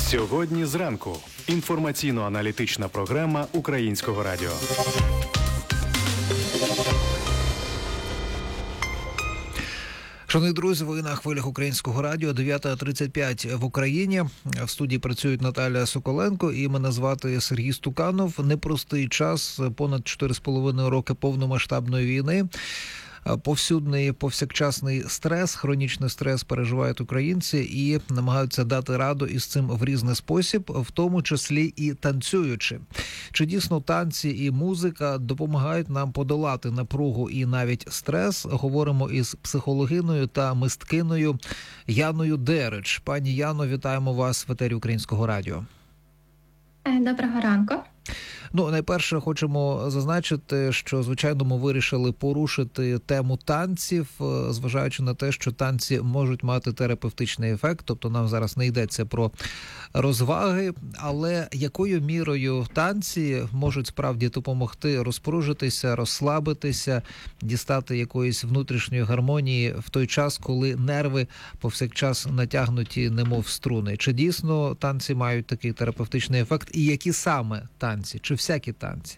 Сьогодні зранку. Інформаційно-аналітична програма Українського радіо. Шановні друзі, ви на хвилях Українського радіо, 9:35 в Україні. В студії працюють Наталя Соколенко і мене звати Сергій Стуканов. Непростий час, понад 4,5 роки повномасштабної війни. Повсюдний, повсякчасний стрес, хронічний стрес переживають українці і намагаються дати раду із цим в різний спосіб, в тому числі і танцюючи. Чи дійсно танці і музика допомагають нам подолати напругу і навіть стрес? Говоримо із психологиною та мисткиною Яною Дерич. Пані Яно, вітаємо вас в етері Українського радіо. Доброго ранку. Найперше хочемо зазначити, що, звичайно, ми вирішили порушити тему танців, зважаючи на те, що танці можуть мати терапевтичний ефект, тобто нам зараз не йдеться про розваги, але якою мірою танці можуть справді допомогти розпружитися, розслабитися, дістати якоїсь внутрішньої гармонії в той час, коли нерви повсякчас натягнуті, немов струни? Чи дійсно танці мають такий терапевтичний ефект? І які саме танці? Чи всякі танці?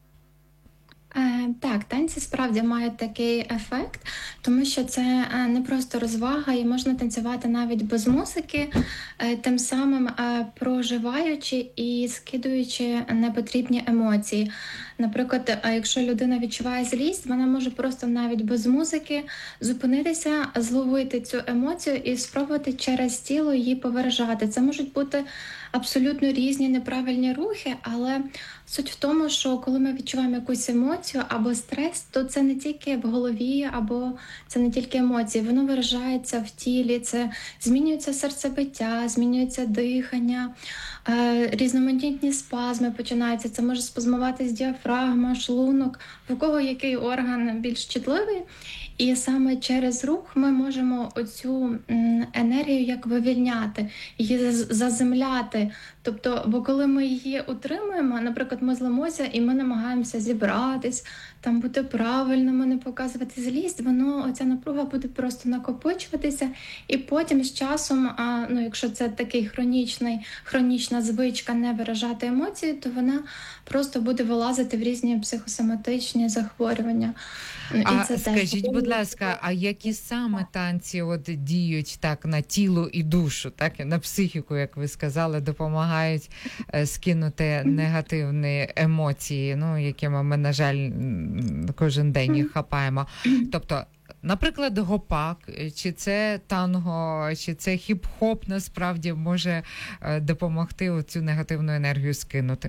Так, танці справді мають такий ефект, тому що це не просто розвага, і можна танцювати навіть без музики, тим самим проживаючи і скидуючи непотрібні емоції. Наприклад, якщо людина відчуває злість, вона може просто навіть без музики зупинитися, зловити цю емоцію і спробувати через тіло її повиражати. Це можуть бути абсолютно різні неправильні рухи, але суть в тому, що коли ми відчуваємо якусь емоцію або стрес, то це не тільки в голові, або це не тільки емоції, воно виражається в тілі, це змінюється серцебиття, змінюється дихання, різноманітні спазми починаються, це може спазмуватись діафрагма, шлунок, в кого який орган більш чутливий. І саме через рух ми можемо оцю енергію як вивільняти, її заземляти. Тобто, бо коли ми її утримуємо, наприклад, ми злимося і ми намагаємося зібратись, там бути правильними, не показувати злість, оця напруга буде просто накопичуватися, і потім з часом, якщо це такий хронічна звичка не виражати емоції, то вона просто буде вилазити в різні психосоматичні захворювання. Скажіть, будь ласка, а які саме танці діють так на тіло і душу, так на психіку, як ви сказали, допомагають скинути негативні емоції, якими ми, на жаль, кожен день їх хапаємо. Тобто, наприклад, гопак, чи це танго, чи це хіп-хоп насправді може допомогти оцю негативну енергію скинути?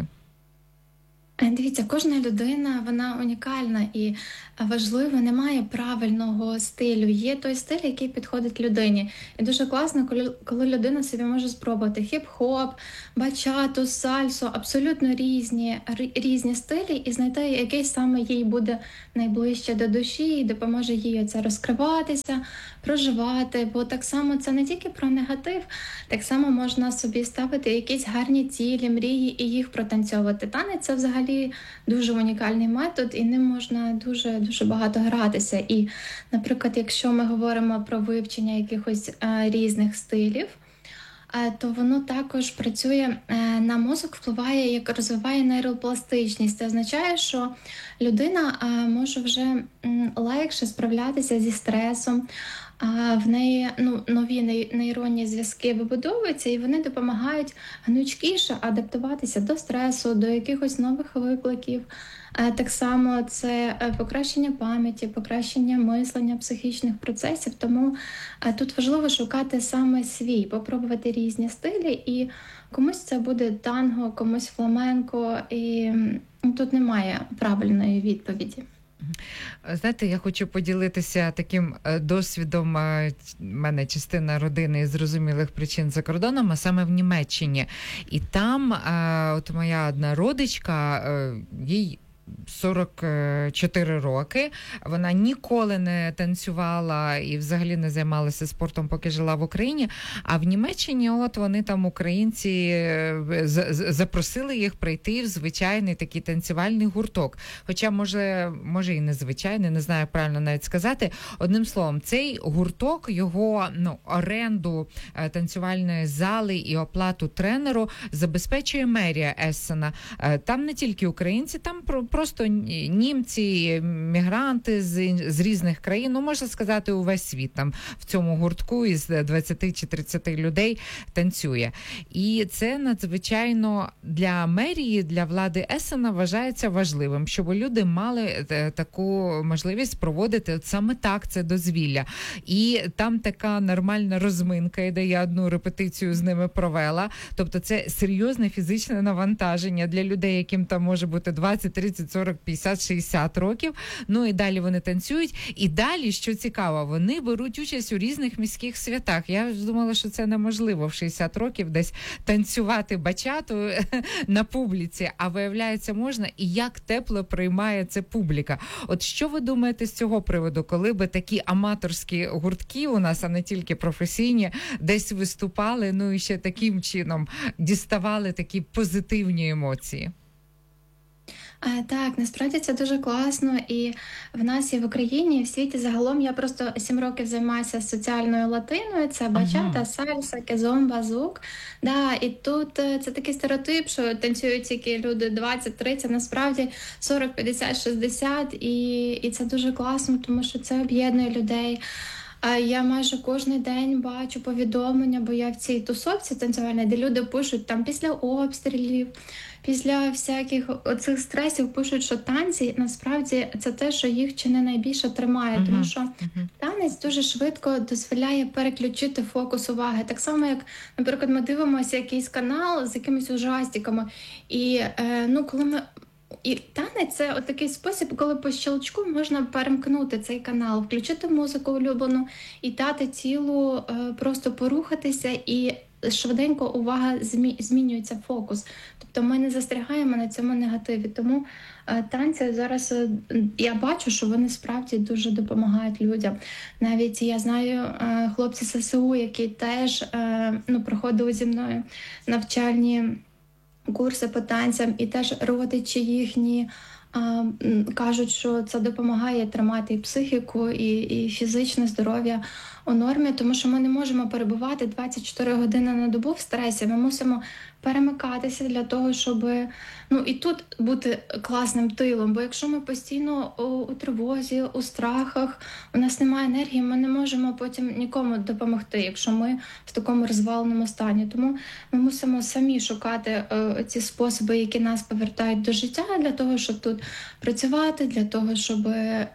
Дивіться, кожна людина, вона унікальна і важливо, немає правильного стилю. Є той стиль, який підходить людині. І дуже класно, коли людина собі може спробувати хіп-хоп, бачату, сальсу, абсолютно різні стилі, і знайти, який саме їй буде найближче до душі, і допоможе їй це розкриватися, проживати. Бо так само це не тільки про негатив, так само можна собі ставити якісь гарні цілі, мрії і їх протанцьовувати. Танець – це взагалі дуже унікальний метод, і ним можна дуже багато гратися. І, наприклад, якщо ми говоримо про вивчення якихось різних стилів, то воно також працює на мозок, впливає, як розвиває нейропластичність. Це означає, що людина може вже легше справлятися зі стресом, в неї нові нейронні зв'язки вибудовуються, і вони допомагають гнучкіше адаптуватися до стресу, до якихось нових викликів. Так само це покращення пам'яті, покращення мислення, психічних процесів. Тому тут важливо шукати саме свій, попробувати різні стилі, і комусь це буде танго, комусь фламенко, і тут немає правильної відповіді. Знаєте, я хочу поділитися таким досвідом. У мене частина родини з зрозумілих причин за кордоном, а саме в Німеччині. І там от моя одна родичка, їй 44 роки. Вона ніколи не танцювала і взагалі не займалася спортом, поки жила в Україні. А в Німеччині от вони там, українці, запросили їх прийти в звичайний такий танцювальний гурток. Хоча, може і незвичайний, не знаю, як правильно навіть сказати. Одним словом, цей гурток, його оренду танцювальної зали і оплату тренеру забезпечує мерія Ессена. Там не тільки українці, там просто німці, мігранти з різних країн, можна сказати, увесь світ там в цьому гуртку із 20 чи 30 людей танцює. І це надзвичайно для мерії, для влади Ессена вважається важливим, щоб люди мали таку можливість проводити саме так це дозвілля. І там така нормальна розминка іде, я одну репетицію з ними провела. Тобто це серйозне фізичне навантаження для людей, яким там може бути 20, 30, 40, 50, 60 років. Ну і далі вони танцюють. І далі, що цікаво, вони беруть участь у різних міських святах. Я думала, що це неможливо в 60 років десь танцювати бачату на публіці, а виявляється можна. І як тепло приймає це публіка. От що ви думаєте з цього приводу, коли би такі аматорські гуртки у нас, а не тільки професійні, десь виступали, ну і ще таким чином діставали такі позитивні емоції? Так, насправді це дуже класно, і в нас і в Україні, і в світі загалом я просто 7 років займаюся соціальною латиною, це бачата, сальса, кізомба, зук. Да, і тут це такий стереотип, що танцюють тільки люди 20-30, насправді 40, 50, 60, і це дуже класно, тому що це об'єднує людей. Я майже кожен день бачу повідомлення, бо я в цій тусовці танцювальній, де люди пишуть там після обстрілів, після всяких оцих стресів пишуть, що танці насправді це те, що їх чи не найбільше тримає, тому що танець дуже швидко дозволяє переключити фокус уваги. Так само, як, наприклад, ми дивимося якийсь канал з якимись ужастиками, і коли ми... І танець – це от такий спосіб, коли по щелчку можна перемкнути цей канал, включити музику улюблену і дати тілу просто порухатися, і швиденько увага змінюється, фокус. Тобто ми не застрягаємо на цьому негативі. Тому танці зараз, я бачу, що вони справді дуже допомагають людям. Навіть я знаю хлопці з ССУ, які теж проходили зі мною навчальні курси по танцям, і теж родичі їхні кажуть, що це допомагає тримати і психіку, і фізичне здоров'я у нормі, тому що ми не можемо перебувати 24 години на добу в стресі. Ми мусимо перемикатися для того, щоб і тут бути класним тилом. Бо якщо ми постійно у тривозі, у страхах, у нас немає енергії, ми не можемо потім нікому допомогти, якщо ми в такому розваленому стані. Тому ми мусимо самі шукати ці способи, які нас повертають до життя, для того, щоб тут працювати, для того, щоб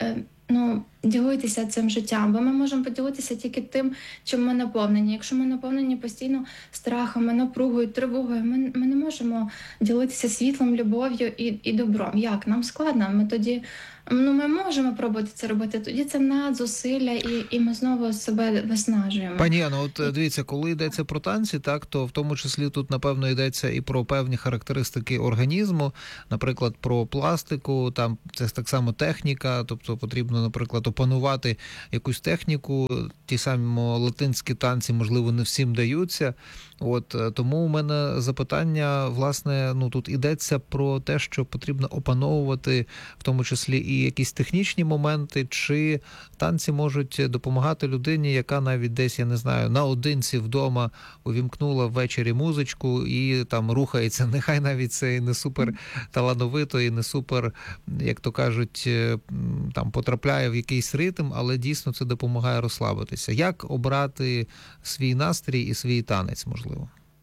ділитися цим життям, бо ми можемо поділитися тільки тим, чим ми наповнені. Якщо ми наповнені постійно страхами, напругою, тривогою, ми не можемо ділитися світлом, любов'ю і добром. Як? Нам складно. Ми тоді ми можемо пробувати це робити, тоді це надзусилля, і ми знову себе виснажуємо. Пані Яно, от дивіться, коли йдеться про танці, так, то в тому числі тут, напевно, йдеться і про певні характеристики організму, наприклад, про пластику, там це так само техніка, тобто потрібно, наприклад, опанувати якусь техніку, ті самі латинські танці, можливо, не всім даються. От тому у мене запитання, власне, тут йдеться про те, що потрібно опановувати, в тому числі і якісь технічні моменти, чи танці можуть допомагати людині, яка навіть десь, я не знаю, наодинці вдома увімкнула ввечері музичку і там рухається. Нехай навіть це і не супер талановито, і не супер, як то кажуть, там потрапляє в якийсь ритм, але дійсно це допомагає розслабитися. Як обрати свій настрій і свій танець, можливо?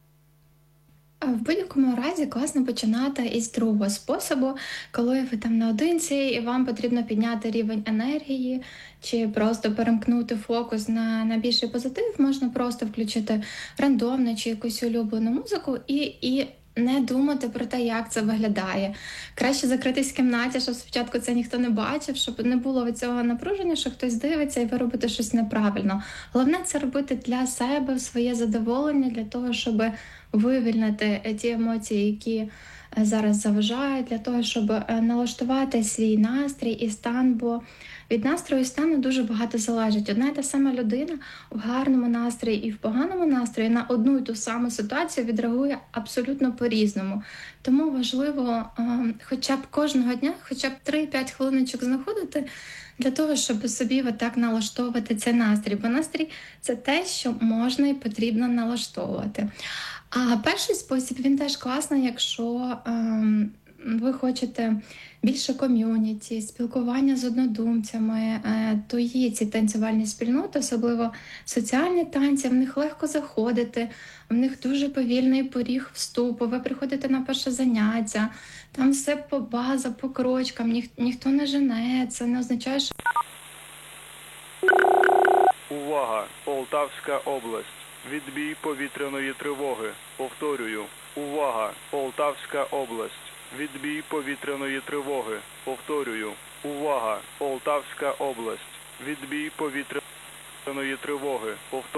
В будь-якому разі класно починати із другого способу, коли ви там наодинці і вам потрібно підняти рівень енергії, чи просто перемкнути фокус на більший позитив, можна просто включити рандомну чи якусь улюблену музику і не думати про те, як це виглядає. Краще закритись в кімнаті, щоб спочатку це ніхто не бачив, щоб не було цього напруження, що хтось дивиться і ви робите щось неправильно. Головне це робити для себе, в своє задоволення, для того, щоб вивільнити ті емоції, які зараз заважають для того, щоб налаштувати свій настрій і стан, бо від настрою і стану дуже багато залежить. Одна й та сама людина в гарному настрої і в поганому настрої на одну і ту саму ситуацію відреагує абсолютно по-різному. Тому важливо хоча б кожного дня, хоча б 3-5 хвилиночок знаходити для того, щоб собі отак налаштовувати цей настрій. Бо настрій – це те, що можна і потрібно налаштовувати. А перший спосіб, він теж класний, якщо ви хочете більше ком'юніті, спілкування з однодумцями, то є ці танцювальні спільноти, особливо соціальні танці, в них легко заходити, в них дуже повільний поріг вступу, ви приходите на перше заняття, там все по база, по крочкам, ніхто не жене, це не означає, що... Увага! Полтавська область. Відбій повітряної тривоги. Повторюю. Увага! Полтавська область. Відбій повітряної тривоги. Повторюю. Увага! Полтавська область. Відбій повітряної тривоги.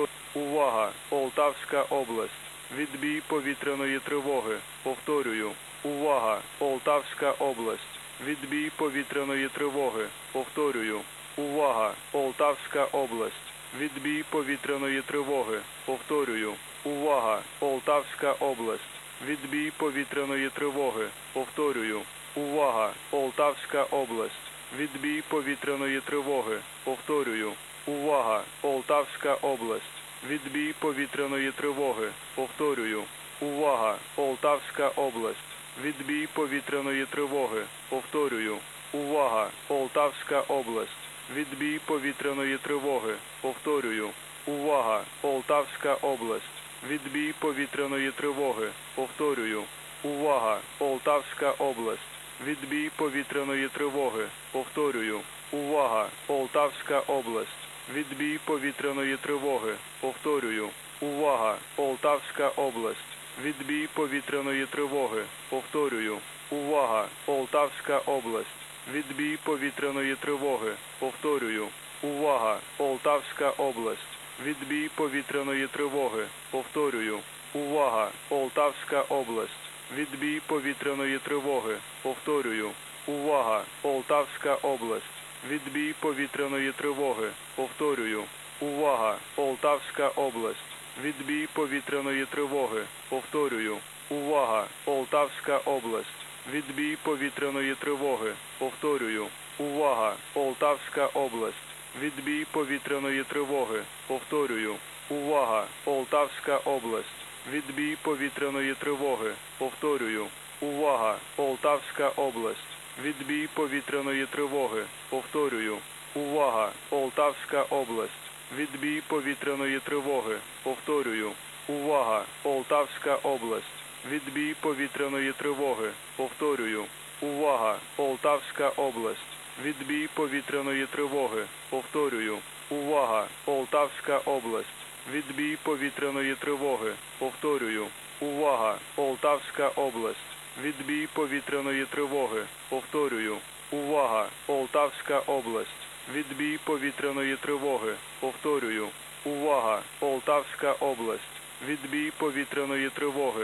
Увага! Полтавська область. Відбій повітряної тривоги. Повторюю. Увага! Полтавська область. Відбій повітряної тривоги. Повторюю. Увага! Полтавська область. Відбій повітряної тривоги. Повторюю. Увага! Полтавська область. Відбій повітряної тривоги. Повторюю. Увага! Полтавська область. Відбій повітряної тривоги. Повторюю. Увага! Полтавська область. Відбій повітряної тривоги. Повторюю. Увага! Полтавська область. Відбій повітряної тривоги. Повторюю. Увага! Полтавська область. Відбій повітряної тривоги. Повторюю. Увага! Полтавська область. Відбій повітряної тривоги. Повторюю. Увага! Полтавська область. Відбій повітряної тривоги. Повторюю. Увага! Полтавська область. Відбій повітряної тривоги. Повторюю. Увага! Полтавська область. Відбій повітряної тривоги. Повторюю. Увага! Полтавська область. Відбій повітряної тривоги. Повторюю. Увага! Полтавська область. Відбій повітряної тривоги. Повторюю. Увага! Полтавська область. Відбій повітряної тривоги. Повторюю. Увага! Полтавська область. Відбій повітряної тривоги. Повторюю. Увага! Полтавська область. Відбій повітряної тривоги. Повторюю. Увага! Полтавська область. Відбій повітряної тривоги. Повторюю. Увага! Полтавська область. Відбій повітряної тривоги. Повторюю. Увага! Полтавська область. Відбій повітряної тривоги. Повторюю. Увага! Полтавська область. Відбій повітряної тривоги. Повторюю. Увага! Полтавська область. Відбій повітряної тривоги. Повторюю. Увага! Полтавська область. Відбій повітряної тривоги. Повторюю. Увага! Полтавська область. Відбій повітряної тривоги. Повторюю. Увага! Полтавська область. Відбій повітряної тривоги. Повторюю. Увага! Полтавська область. Відбій повітряної тривоги. Повторюю. Увага! Полтавська область. Відбій повітряної тривоги. Повторюю. Увага! Полтавська область. Відбій повітряної тривоги.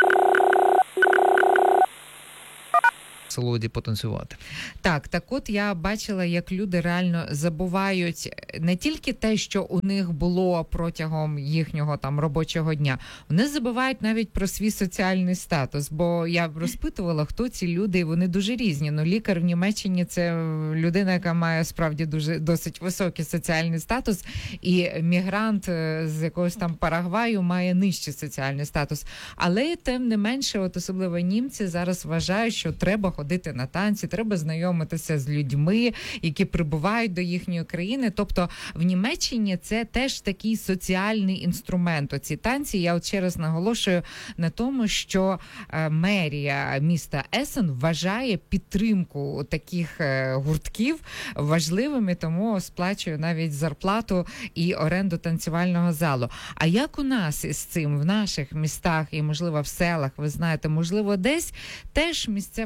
Солоді потанцювати. Так от я бачила, як люди реально забувають не тільки те, що у них було протягом їхнього там робочого дня, вони забувають навіть про свій соціальний статус, бо я розпитувала, хто ці люди, і вони дуже різні. Ну, лікар в Німеччині – це людина, яка має справді досить високий соціальний статус, і мігрант з якогось там Парагваю має нижчий соціальний статус. Але тим не менше, от особливо німці зараз вважають, що треба ходити на танці, треба знайомитися з людьми, які прибувають до їхньої країни. Тобто в Німеччині це теж такий соціальний інструмент. Оці танці, я от ще раз наголошую на тому, що мерія міста Есен вважає підтримку таких гуртків важливими, тому сплачує навіть зарплату і оренду танцювального залу. А як у нас із цим в наших містах і, можливо, в селах, ви знаєте, можливо, десь теж місцева влада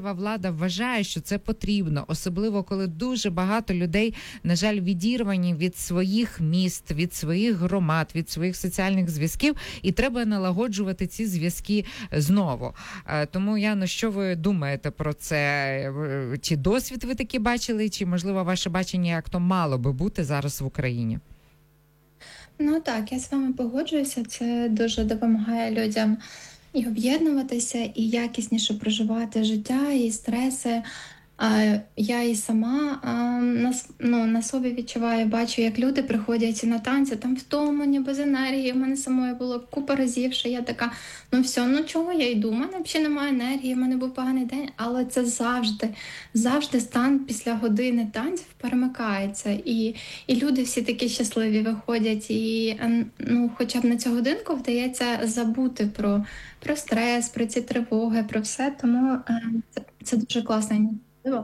влада вважає, що це потрібно, особливо коли дуже багато людей, на жаль, відірвані від своїх міст, від своїх громад, від своїх соціальних зв'язків, і треба налагоджувати ці зв'язки знову. Тому, Яно, що ви думаєте про це? Чи досвід ви таки бачили, чи, можливо, ваше бачення, як то мало би бути зараз в Україні? Ну так, я з вами погоджуюся. Це дуже допомагає людям і об'єднуватися, і якісніше проживати життя, і стреси. Я і сама на собі відчуваю, бачу, як люди приходять на танці, там втомлені, без енергії. В мене самої було купа разів, що я така, ну все, ну чого я йду? У мене взагалі немає енергії, в мене був поганий день, але це завжди стан після години танців перемикається. І люди всі такі щасливі виходять, і хоча б на цю годинку вдається забути про стрес, про ці тривоги, про все, тому це дуже класна ініціатива.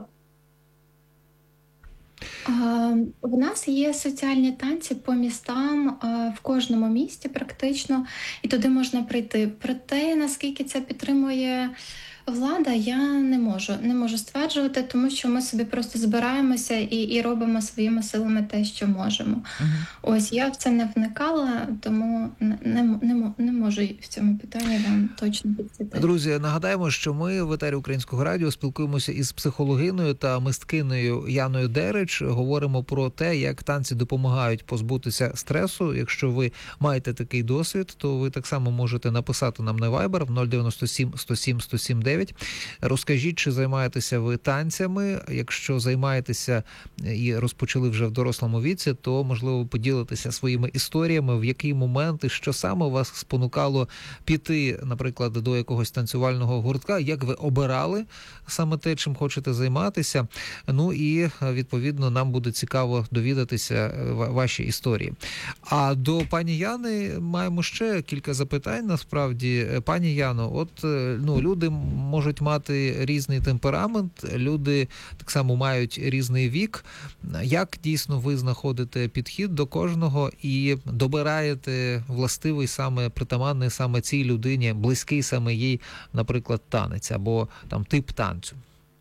У нас є соціальні танці по містам в кожному місті практично, і туди можна прийти. Проте, наскільки це підтримує влада, я не можу стверджувати, тому що ми собі просто збираємося і робимо своїми силами те, що можемо. Ось, я в це не вникала, тому не можу в цьому питанні вам точно підсвітити. Друзі, нагадаємо, що ми в етері Українського радіо спілкуємося із психологиною та мисткинею Яною Дерич. Говоримо про те, як танці допомагають позбутися стресу. Якщо ви маєте такий досвід, то ви так само можете написати нам на Viber в 097 107 107 9. Розкажіть, чи займаєтеся ви танцями. Якщо займаєтеся і розпочали вже в дорослому віці, то, можливо, поділитися своїми історіями, в який момент і що саме вас спонукало піти, наприклад, до якогось танцювального гуртка, як ви обирали саме те, чим хочете займатися. Ну і, відповідно, нам буде цікаво довідатися ваші історії. А до пані Яни маємо ще кілька запитань, насправді. Пані Яно, от, люди можуть мати різний темперамент, люди так само мають різний вік. Як дійсно ви знаходите підхід до кожного і добираєте властивий саме, притаманний саме цій людині, близький саме їй, наприклад, танець або там тип танцю?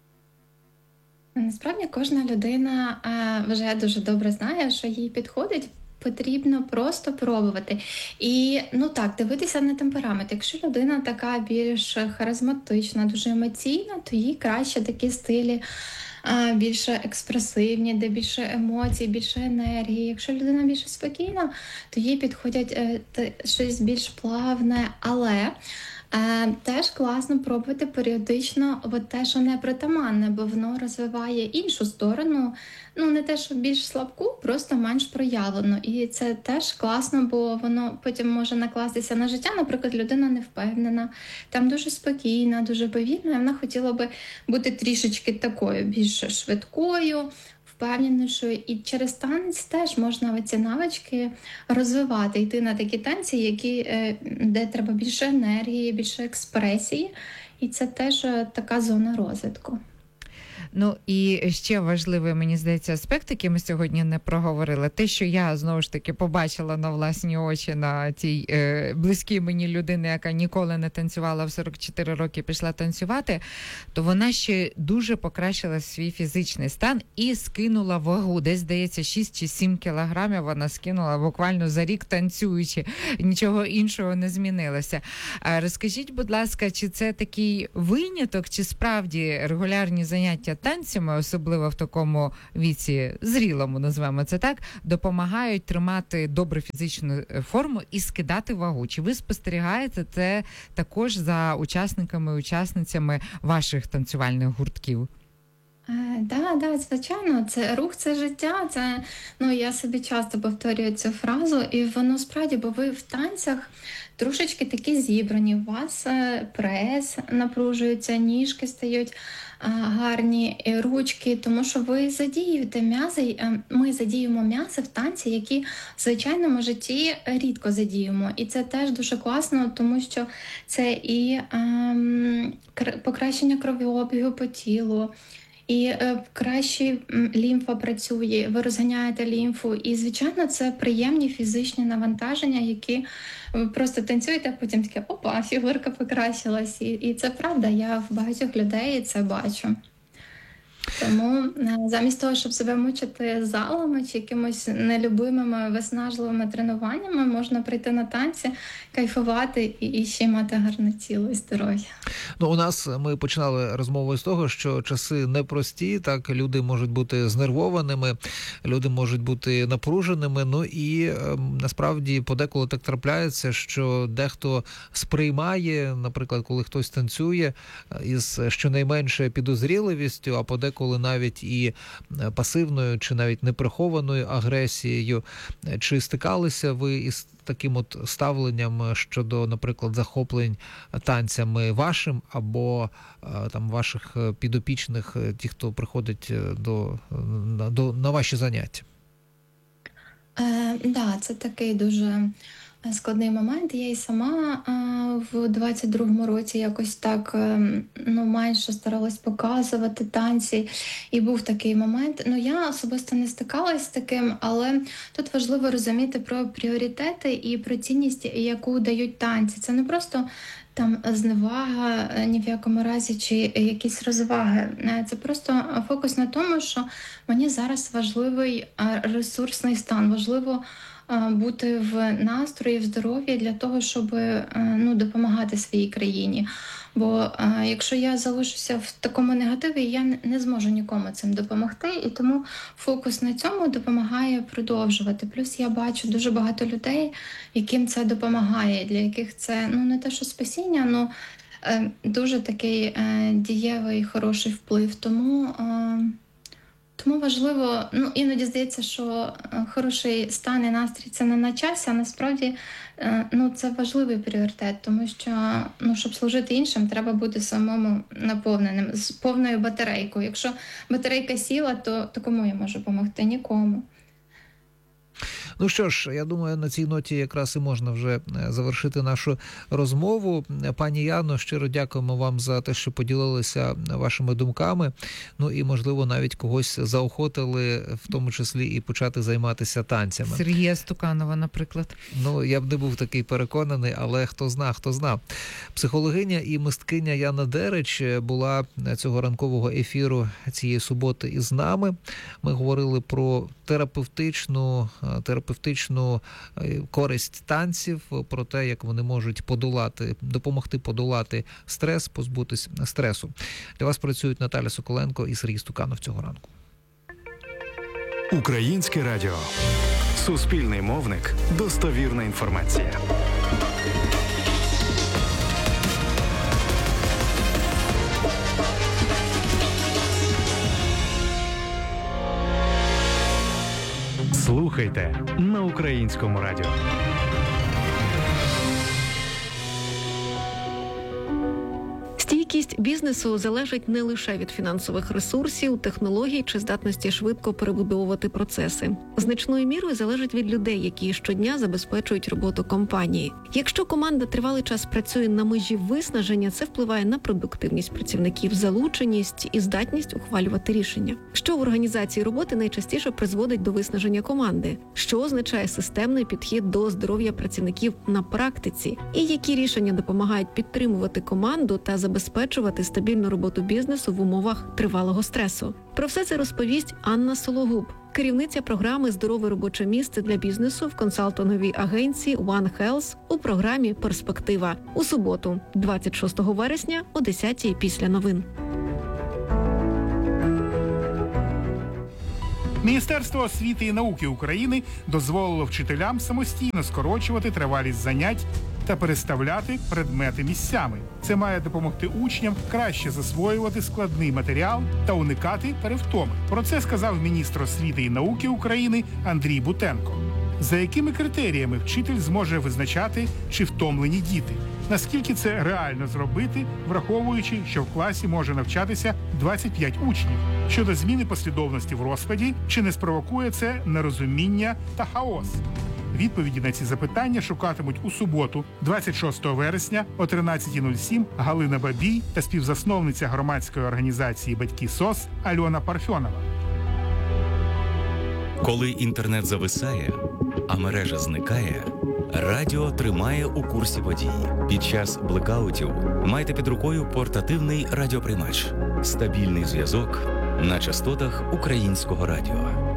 Насправді кожна людина вже дуже добре знає, що їй підходить. Потрібно просто пробувати. І, дивитися на темперамент. Якщо людина така більш харизматична, дуже емоційна, то їй краще такі стилі більше експресивні, де більше емоцій, більше енергії. Якщо людина більш спокійна, то їй підходять щось більш плавне, але теж класно пробувати періодично те, що не притаманне, бо воно розвиває іншу сторону, не те, що більш слабку, просто менш проявлено. І це теж класно, бо воно потім може накластися на життя. Наприклад, людина не впевнена, там дуже спокійна, дуже повільна, і вона хотіла би бути трішечки такою, більш швидкою, впевненішою. І через танець теж можна ці навички розвивати, йти на такі танці, де треба більше енергії, більше експресії. І це теж така зона розвитку. Ну і ще важливий, мені здається, аспект, який ми сьогодні не проговорили. Те, що я, знову ж таки, побачила на власні очі на тій близькій мені людині, яка ніколи не танцювала, в 44 роки пішла танцювати, то вона ще дуже покращила свій фізичний стан і скинула вагу. Десь, здається, 6 чи 7 кілограмів вона скинула буквально за рік танцюючи. Нічого іншого не змінилося. Розкажіть, будь ласка, чи це такий виняток, чи справді регулярні заняття танцями, особливо в такому віці, зрілому, назвемо це так, допомагають тримати добру фізичну форму і скидати вагу? Чи ви спостерігаєте це також за учасниками і учасницями ваших танцювальних гуртків? Да, звичайно, це рух, це життя. Це, я собі часто повторюю цю фразу, і воно справді, бо ви в танцях трошечки такі зібрані. У вас прес напружується, ніжки стають гарні, ручки, тому що ви задіюєте м'язи. Ми задіємо м'язи в танці, які в звичайному житті рідко задіємо. І це теж дуже класно, тому що це і покращення кровообігу по тілу, і краще лімфа працює, ви розганяєте лімфу. І, звичайно, це приємні фізичні навантаження, які ви просто танцюєте, а потім таке, опа, фігурка покращилась. І це правда, я в багатьох людей це бачу. Тому замість того, щоб себе мучити залами чи якимось нелюбимими, виснажливими тренуваннями, можна прийти на танці, кайфувати і ще й мати гарне тіло і здоров'я. Ну, у нас ми починали розмову з того, що часи непрості, так, люди можуть бути знервованими, люди можуть бути напруженими, ну і насправді подеколи так трапляється, що дехто сприймає, наприклад, коли хтось танцює, із щонайменше підозріливістю, а подеколи навіть і пасивною чи навіть неприхованою агресією. Чи стикалися ви із таким от ставленням щодо, наприклад, захоплень танцями вашим або там ваших підопічних, ті, хто приходить на ваші заняття? Да, це такий дуже складний момент. Я і сама в 22-му році якось так майже старалась показувати танці, і був такий момент. Ну, я особисто не стикалась з таким, але тут важливо розуміти про пріоритети і про цінність, яку дають танці. Це не просто там зневага ні в якому разі чи якісь розваги. Це просто фокус на тому, що мені зараз важливий ресурсний стан, важливо бути в настрої, в здоров'ї для того, щоб допомагати своїй країні. Бо якщо я залишуся в такому негативі, я не зможу нікому цим допомогти, і тому фокус на цьому допомагає продовжувати. Плюс я бачу дуже багато людей, яким це допомагає, для яких це не те, що спасіння, але дуже такий дієвий, хороший вплив. Тому важливо, іноді здається, що хороший стан і настрій – це не на часі, а насправді це важливий пріоритет, тому що, щоб служити іншим, треба бути самому наповненим, з повною батарейкою. Якщо батарейка сіла, то кому я можу допомогти? Нікому. Ну що ж, я думаю, на цій ноті якраз і можна вже завершити нашу розмову. Пані Яно, щиро дякуємо вам за те, що поділилися вашими думками. Ну і, можливо, навіть когось заохотили, в тому числі і почати займатися танцями. Сергія Стуканова, наприклад. Ну, я б не був такий переконаний, але хто зна. Психологиня і мисткиня Яна Дерич була цього ранкового ефіру цієї суботи із нами. Ми говорили про терапевтичну користь танців, про те, як вони можуть допомогти подолати стрес, позбутись стресу. Для вас працюють Наталя Соколенко і Сергій Стуканов цього ранку. Українське радіо. Суспільний мовник. Достовірна інформація. Слухайте на Українському радіо. Стійкість бізнесу залежить не лише від фінансових ресурсів, технологій чи здатності швидко перебудовувати процеси. Значною мірою залежить від людей, які щодня забезпечують роботу компанії. Якщо команда тривалий час працює на межі виснаження, це впливає на продуктивність працівників, залученість і здатність ухвалювати рішення. Що в організації роботи найчастіше призводить до виснаження команди? Що означає системний підхід до здоров'я працівників на практиці? І які рішення допомагають підтримувати команду та забезпечувати стабільну роботу бізнесу в умовах тривалого стресу? Про все це розповість Анна Сологуб, керівниця програми «Здорове робоче місце для бізнесу» в консалтинговій агенції One Health у програмі «Перспектива» у суботу, 26 вересня о 10-й після новин. Міністерство освіти і науки України дозволило вчителям самостійно скорочувати тривалість занять та переставляти предмети місцями. Це має допомогти учням краще засвоювати складний матеріал та уникати перевтоми. Про це сказав міністр освіти і науки України Андрій Бутенко. За якими критеріями вчитель зможе визначати, чи втомлені діти? Наскільки це реально зробити, враховуючи, що в класі може навчатися 25 учнів? Щодо зміни послідовності в розкладі, чи не спровокує це нерозуміння та хаос? Відповіді на ці запитання шукатимуть у суботу, 26 вересня о 13:07 Галина Бабій та співзасновниця громадської організації «Батьки СОС» Альона Парфьонова. Коли інтернет зависає, а мережа зникає, радіо тримає у курсі подій. Під час блекаутів майте під рукою портативний радіоприймач. Стабільний зв'язок на частотах Українського радіо.